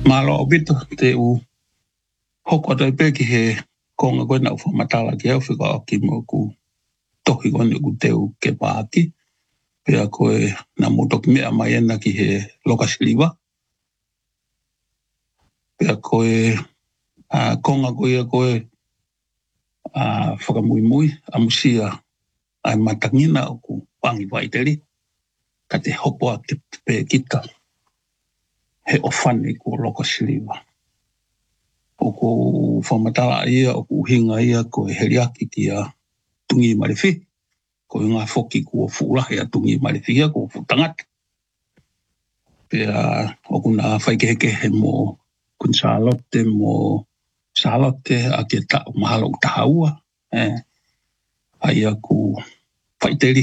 Malo obito te u hoko tai peki he konga koe na ufa matala ki au whika aki mo ku tohi kone ku teu ke pāti. Pea koe na motoki mea mai ena ki he lokasiliwa. Pea koe konga koe a koe whakamui amusia ai matangina o ku pangi waiteri. Ka te hopo a te pe kita he ofani ko lokasiliwa. O ko whamatala ia o ku hinga ia ko e heriaki ki a tungi marifi. Ko ngā whoki kua whulahi a tungi marifi ia ko whutangata. Pea o kuna whaikehe mo kun Charlotte mo Charlotte a ke ta mahalo tahaua. Ai a ku whaiteri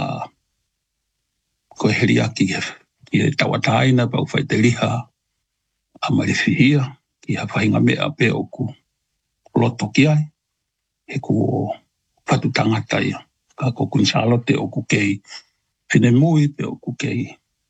ko e heriaki ki e tawataina pa u whaiteri a marifi ia. Ki ha whahinga mea pe o ku loto ki ai. He ku whatu tangata ia. Ka ko kun Charlotte o ku kei whine mui pe o ku kei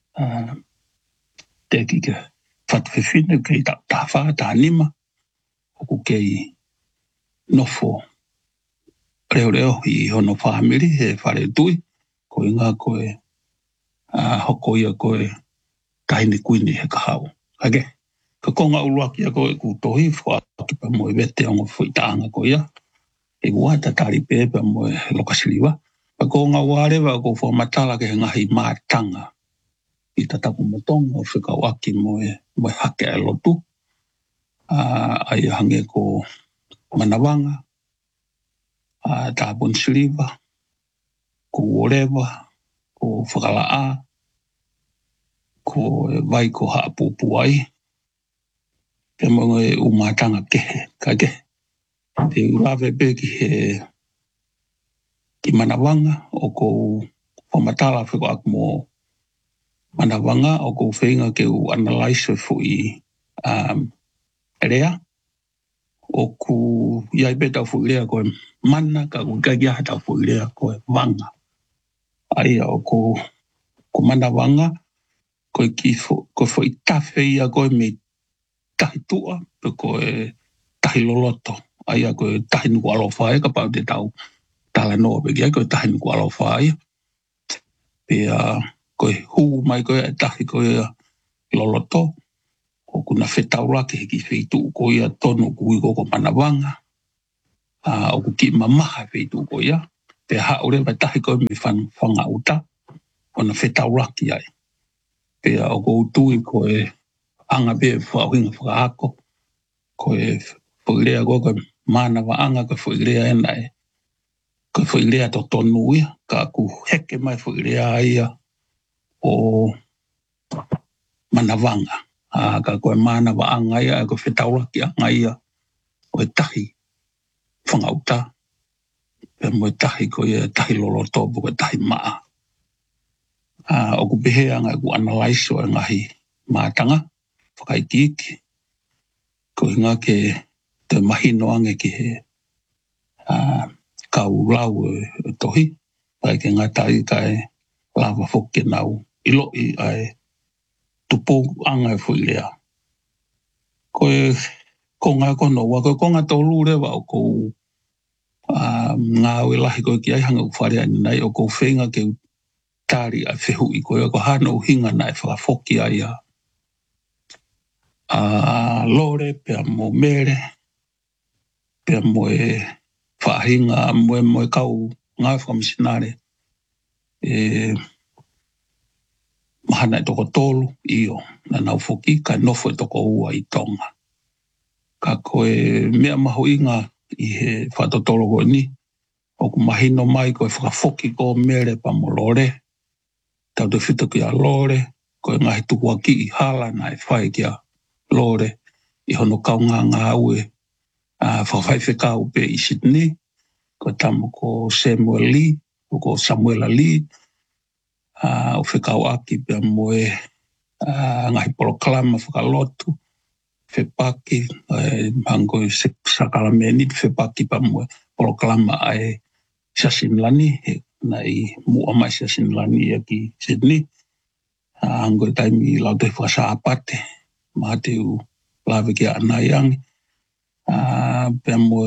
te ki ke whatu whiwhine kei ta wha ta anima o ku kei nofo reo i hono whamiri he whare tui ko inga koe hoko ia koe tahini kuini he kahau. Hage. Ka konga uluaki a koe ku tohi wha ki pa moe vete ongo whuitaanga koe ia. E wata tari pepe moe lokasiliwa. Pa konga warewa ko whamatala ke ngahi mātanga. I tatapu motonga o whikawaki moe hake e lotu. Ai hange ko manawanga. Tāpun siliwa. Ko orewa. Ko whakalaa. Ko vai ko haapupu ai. Pe moe umātanga kehe. Ka kehe. Te urawe pe ki manawanga o ko whamatala whikawaki mo manawanga o ko whenga ke u analyse fui rea. O ku iai beta fui rea koe mana ka ku kagia hata fui rea koe wanga. Ai o ko manawanga koe ko fui tawhi ia koe me tahi tua pe koe tahi loloto. Ai a koe tahi nuku alofa e ka pau te tau tala noa pe kia koe tahi nuku alofa ia. Pea koe huu mai koe e tahi koe loloto. O kuna whetaura ke heki wheitu koe ia tono kui koko manawanga. O ku ki mamaha wheitu koe ia. Pea haure vai tahi koe me whanga uta. Ona whetaura ki ai. Pea o ko utui koe anga pe whauhinga whakaako. Koe whuirea koe manawa anga koe whuirea enai. Koe whuirea to tonu ia. Ka ku heke mai whuirea ia o manawanga. Ka koe manawa anga ia koe whetaura ki anga ia. O e tahi whangauta. Pea mo e tahi koe tahi loloto koe tahi maa. O ku pehe anga ku analyse o ngahi mātanga. Whakaitiki. Ko inga ke te mahino ange ki he kau lau e tohi. Pai ke ngatai kai lava whoke nau iloi ai tupu anga e whuilea. Ko ngā kono wa ko ngā tolu rewa o ko ngā ue lahi koe ki ai hanga uwhare ani nei o ko whenga ke tāri a whehu i koe o ko hana uhinga nai whakafoki ai lore pea mo mere pea mo e whahinga mo e kau ngā whakamisinare mahana e toko tolu iyo na nau whoki ka nofo e toko ua i tonga. Ka koe mea maho inga i he whatotolo koe ni o ku mahino mai koe whakafoki ko mere pa mo lore. Tau te whita ki a lore koe ngahi tukua ki i hala na e whai ki a lore i hono kaunga ngā ue whawhaiwhekau pe i Sydney ko tamo ko Samuel Lee o ko Samuela Lee o whekau aki pe moe ngahi poloklama whakalotu whepaki hango i sakalameni whepaki pa moe poloklama ai Sasinlani na i mua mai Sasinlani ki Sydney hango i taimi lau te whasapate ma te u lawe ki ana yang pe mo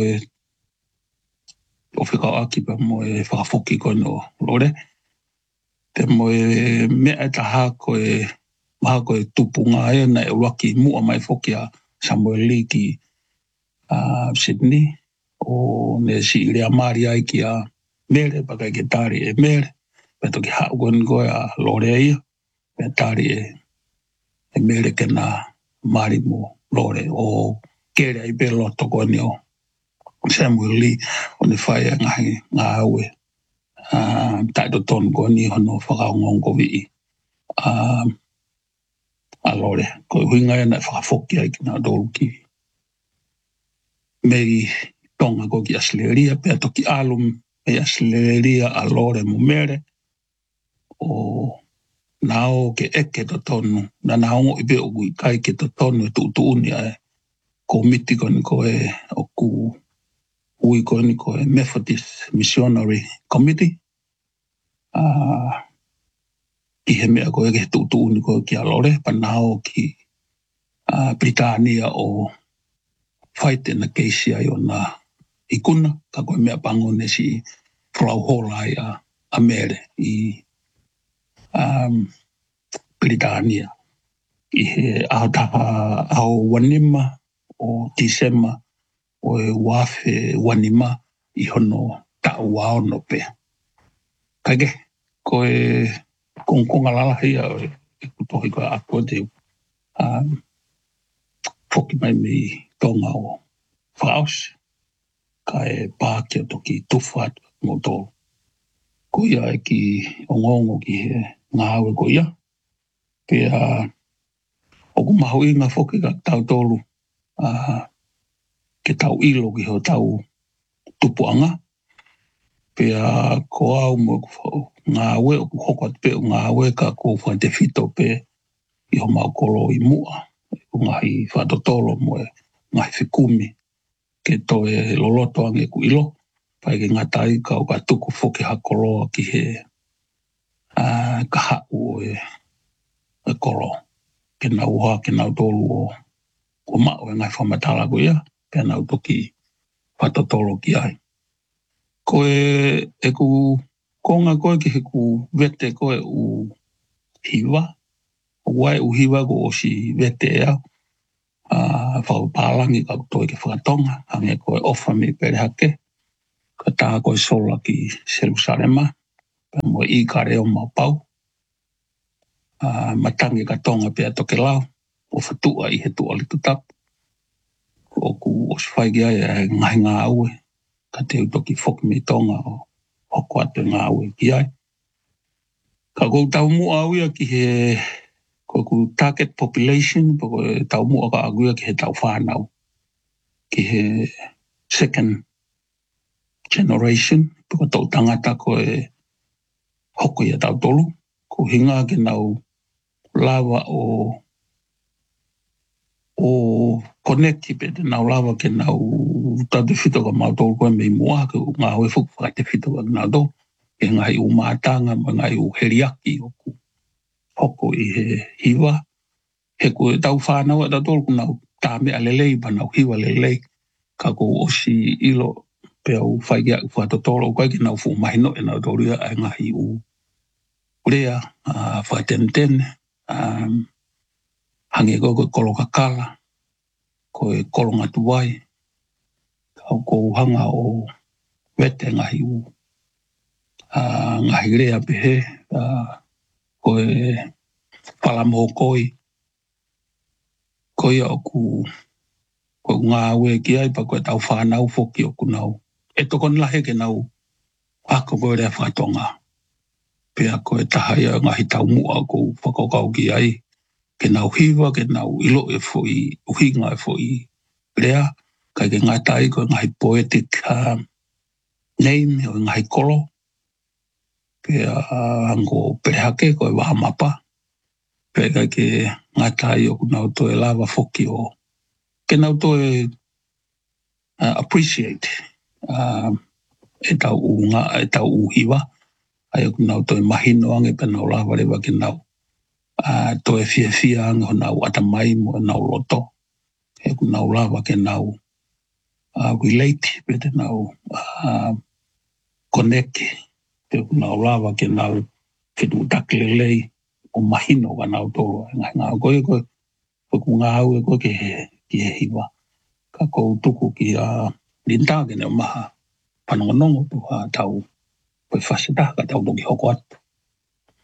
o whika aki pe mo whakafoki ko no lore pe mo mea taha ko maha ko tupunga e na e waki mua mai foki a Samuel Lee ki Sydney o ne si rea mari ai ki a mere baka ke tari e mere pe toki haukon ko a lore ia pe tari e mere ke na mari mo lore o kere ai pe loto ko ni o Samuel Lee o ne whai ngā aue taito ton ko ni hono whakaongon ko vi a lore ko huinga e na whakafoki ai ki nā dolu ki mei tonga ko ki asleria pe toki alum e asleria a lore mo mere o nao ke eke to tonu na nao i be o gui kai ke to tonu e tu uni ai ko miti ko ni ko e o ku ui ko ni ko e Methodist Missionary Committee i he mea ko e ke tu uni ko ki a lore pa nao ki Britania o fight in the case ai o na ikuna ka ko mea pangone si Frau Holai a mere i Britania i he ahataha au wanima o Disema o e wafe wanima i hono tau wao no pe. Kage, ko e konga lalahi a e kutohi ko a koe te foki mai mi tonga o whaos ka e pākia toki tufat mo tō. Ko ia e ki ongongo ki he ngā aue ko ia. Pea oku mahu i ngā foki ka tau tōlu ke tau ilo ki ho tau tupuanga. Pea ko au mo ngā aue o ku hoko at pe o ngā aue ka ko wha te fito pe i ho mau kolo i mua. O ngahi whatotolo mo e ngahi whikumi ke to e loloto ange ku ilo. Pai ke ngatai ka o ka tuku foki ha kolo ki he ka hau o e kolo. Ke nau ha, ke nau tolu o mao e ngai whamatala ko ia. Ke nau toki whatotolo ki ai. Ko e ku konga koe ki he ku vete koe u hiwa. Wai u hiwa ko o si vete ea. Whaupalangi ka toi ke whakatonga. Hange koe ofa me pere hake. Ka tā koe sola ki Jerusalema. Mo i ka reo mau pau. Matangi ka tonga pia toke lau. O whatua i he tua li tutap. O ku o si whaigi ai e ngahi ngā aue. Ka te utoki whoki me tonga o hoko atu ngā aue ki ai. Ka kou tau mua au ia ki he ko ku target population. Ko tau mua ka aguia ki he tau whanau. Ki he second generation. Ko tau tangata ko e hoko ia tau tolu. Ko hinga ke nau lava o connecti pe te nau lava ke nau tatu whito ka mau tolu koe mei mua ke ngā hoe whuku whakate whito ka ngā tō. E ngai u mātanga ma ngai u heriaki o ku hoko i he hiwa. He koe tau whanau a tau tolu ku nau tāme a lelei pa nau hiwa lelei. Ka ko osi ilo pe au whaigia u whatotolo koe ki nau fu mahino e nau tolu ia e ngai u rea whatemtene. Hange koe kolo kakala. Koe kolo ngatu wai. Kau ko hanga o wete ngahi u. Ngahi rea pehe. Koe palamo koi. Koe au ku ngā ue ki ai pa koe tau whanau foki o ku nau. E toko nlahe ke nau ako koe rea whatonga. Pea koe tahai ngahi tau mua ko whakokau ki ai. Ke nau hiwa, ke nau ilo e fwoi, uhinga e fwoi rea. Kai ke ngai tai koe ngahi poetic name o ngahi kolo. Pea hango perehake koe wahamapa. Pea kai ke ngai tai o nau toe lava foki o. Ke nau toe appreciate e tau unga, e tau uhiwa. Ai o nau toe mahino ange pe nau lava rewa ke nau. Toe fia ange o nau atamai mo nau loto. e ku nau lava ke nau relate pe te nau connect te ku nau lava ke nau fitu takelelei o mahino ka nau tolo ngā koe ku ngā au e koe ke he hiwa ka kou tuku ki linta ke ne maha panongonongo tu tau koe whasita ka tau toki hoko atu.